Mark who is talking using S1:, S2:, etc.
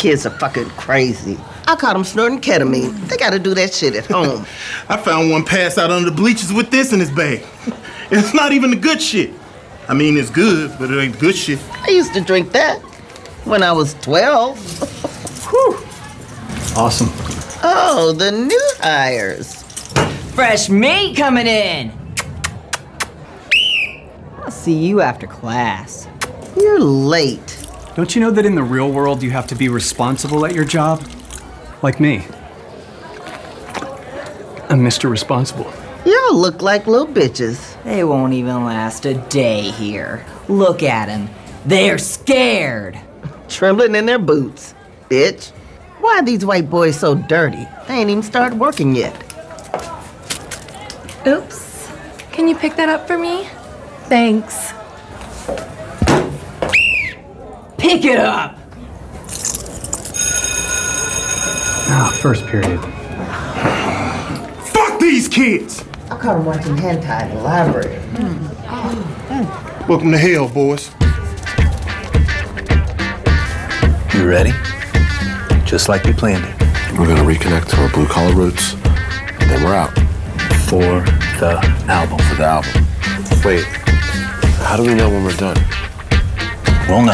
S1: kids are fucking crazy. I caught them snorting ketamine. They gotta do that shit at home.
S2: I found one passed out under the bleachers with this in his bag. It's not even the good shit. I mean, it's good, but it ain't good shit.
S1: I used to drink that when I was 12.
S2: Whew.
S3: Awesome.
S1: Oh, the new hires.
S4: Fresh meat coming in.
S5: I'll see you after class.
S1: You're late.
S3: Don't you know that in the real world you have to be responsible at your job? Like me. I'm Mr. Responsible.
S1: Y'all look like little bitches.
S4: They won't even last a day here. Look at them. They're scared.
S1: Trembling in their boots. Bitch. Why are these white boys so dirty? They ain't even started working yet.
S6: Oops. Can you pick that up for me? Thanks.
S4: Pick it up.
S3: First period.
S2: Fuck these kids!
S1: I caught them watching hentai in the library.
S2: Welcome to hell, boys.
S7: You ready? Just like we planned it.
S8: We're gonna reconnect to our blue-collar roots, and then we're out.
S7: For the album.
S8: For the album. Wait, how do we know when we're done?
S7: We'll know.